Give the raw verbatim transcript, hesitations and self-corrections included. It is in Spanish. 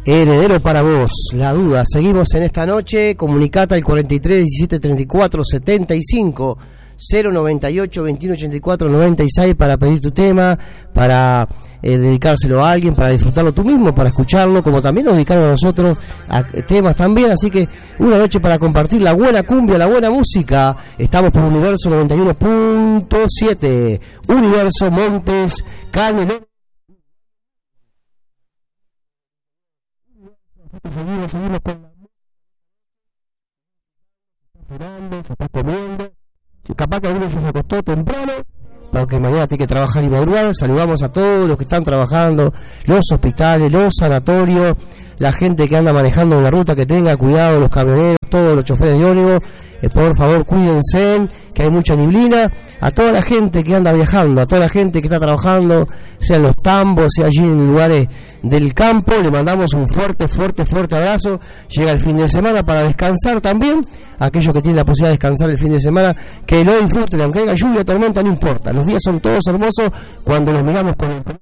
Heredero para vos, la duda. Seguimos en esta noche. Comunicata al cuarenta y tres diecisiete treinta y cuatro setenta y cinco, cero noventa y ocho veintiuno ochenta y cuatro noventa y seis para pedir tu tema, para eh, dedicárselo a alguien, para disfrutarlo tú mismo, para escucharlo, como también nos dedicaron a nosotros a temas también. Así que una noche para compartir la buena cumbia, la buena música. Estamos por Universo noventa y uno punto siete, Universo Montes Canelones. Seguimos, seguimos con la música. Se está cenando, se está comiendo. Capaz que alguno ya se acostó temprano, porque mañana tiene que trabajar y madrugar. Saludamos a todos los que están trabajando, los hospitales, los sanatorios, la gente que anda manejando una ruta, que tenga cuidado, los camioneros, todos los choferes de ómnibus. Eh, por favor, cuídense, que hay mucha neblina. A toda la gente que anda viajando, a toda la gente que está trabajando, sea en los tambos, sea allí en lugares del campo, le mandamos un fuerte, fuerte, fuerte abrazo. Llega el fin de semana para descansar también. Aquellos que tienen la posibilidad de descansar el fin de semana, que lo disfruten, aunque haya lluvia, tormenta, no importa. Los días son todos hermosos cuando los miramos con el